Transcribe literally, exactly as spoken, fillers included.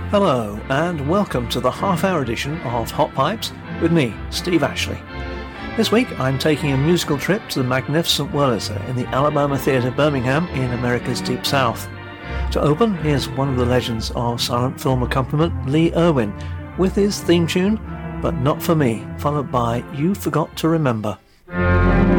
Hello, and welcome to the half-hour edition of Hot Pipes with me, Steve Ashley. This week I'm taking a musical trip to the magnificent Wurlitzer in the Alabama Theatre, Birmingham, in America's Deep South. To open, here's one of the legends of silent film accompaniment, Lee Erwin, with his theme tune, But Not For Me, followed by You Forgot to Remember.